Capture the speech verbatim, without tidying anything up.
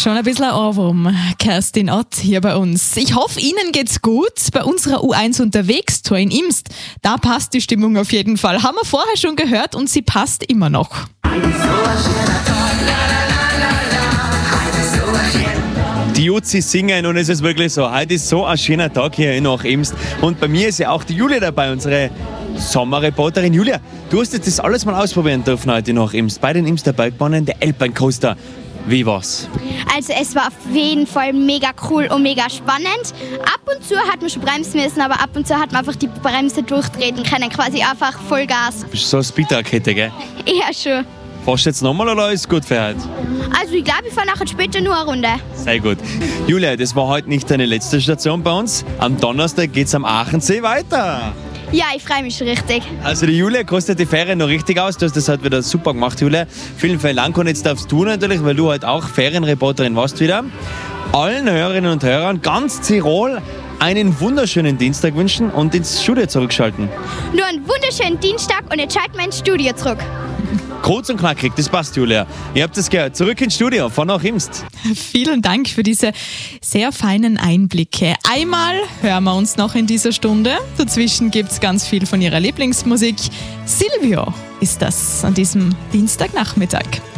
Schon ein bisschen ein Ohrwurm, Kerstin Ott hier bei uns. Ich hoffe, Ihnen geht's gut. Bei unserer U eins Unterwegs-Tour in Imst, da passt die Stimmung auf jeden Fall. Haben wir vorher schon gehört und sie passt immer noch. Die Jutsis singen und es ist wirklich so, heute ist so ein schöner Tag hier in Imst. Und bei mir ist ja auch die Julia dabei, unsere Sommerreporterin. Julia, du hast jetzt das alles mal ausprobieren dürfen heute in Imst. Bei den Imster Bergbahnen, der Alpine Coaster. Wie war's? Also es war auf jeden Fall mega cool und mega spannend. Ab und zu hat man schon bremsen müssen, aber ab und zu hat man einfach die Bremse durchtreten können, quasi einfach Vollgas. Bist du so eine Speed-Rakete, gell? Ja, schon. Fährst du jetzt nochmal oder ist gut für heute? Also ich glaube, ich fahre nachher später nur eine Runde. Sehr gut. Julia, das war heute nicht deine letzte Station bei uns. Am Donnerstag geht's am Aachensee weiter. Ja, ich freue mich schon richtig. Also die Julia kostet die Ferien noch richtig aus. Du hast das heute wieder super gemacht, Julia. Vielen, vielen Dank. Und jetzt darfst du natürlich, weil du heute auch Ferienreporterin warst wieder, allen Hörerinnen und Hörern ganz Tirol einen wunderschönen Dienstag wünschen und ins Studio zurückschalten. Nur einen wunderschönen Dienstag und jetzt schalten wir ins Studio zurück. Kurz und knackig, das passt, Julia. Ihr habt es gehört. Zurück ins Studio von nach Imst. Vielen Dank für diese sehr feinen Einblicke. Einmal hören wir uns noch in dieser Stunde. Dazwischen gibt es ganz viel von ihrer Lieblingsmusik. Silvio ist das an diesem Dienstagnachmittag.